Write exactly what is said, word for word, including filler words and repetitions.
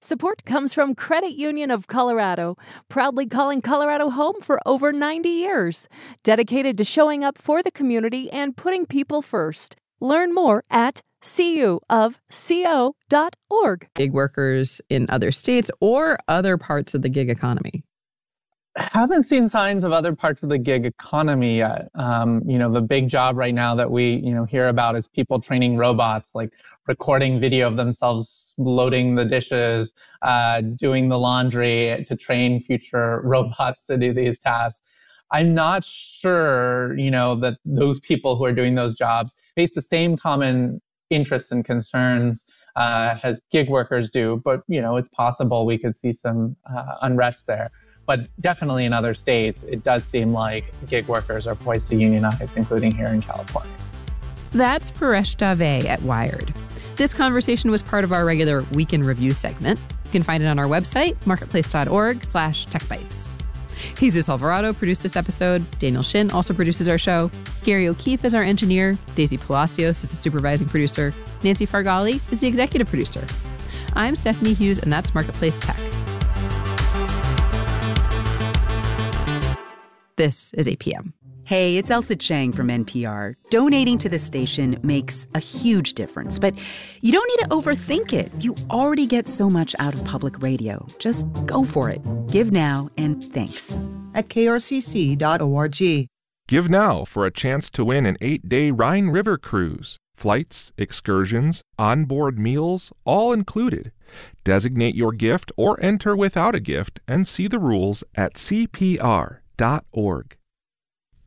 Support comes from Credit Union of Colorado, proudly calling Colorado home for over ninety years, dedicated to showing up for the community and putting people first. Learn more at c u of co dot org. Gig workers in other states or other parts of the gig economy? Haven't seen signs of other parts of the gig economy yet. Um, you know, the big job right now that we, you know, hear about is people training robots, like recording video of themselves loading the dishes, uh, doing the laundry to train future robots to do these tasks. I'm not sure, you know, that those people who are doing those jobs face the same common interests and concerns uh, as gig workers do. But, you know, it's possible we could see some uh, unrest there. But definitely in other states, it does seem like gig workers are poised to unionize, including here in California. That's Paresh Dave at Wired. This conversation was part of our regular Week in Review segment. You can find it on our website, marketplace.org slash techbytes. Jesus Alvarado produced this episode. Daniel Shin also produces our show. Gary O'Keefe is our engineer. Daisy Palacios is the supervising producer. Nancy Fargali is the executive producer. I'm Stephanie Hughes, and that's Marketplace Tech. This is A P M. Hey, it's Elsa Chang from N P R. Donating to the station makes a huge difference, but you don't need to overthink it. You already get so much out of public radio. Just go for it. Give now and thanks. At k r c c dot org. Give now for a chance to win an eight-day Rhine River cruise. Flights, excursions, onboard meals, all included. Designate your gift or enter without a gift and see the rules at c p r dot org.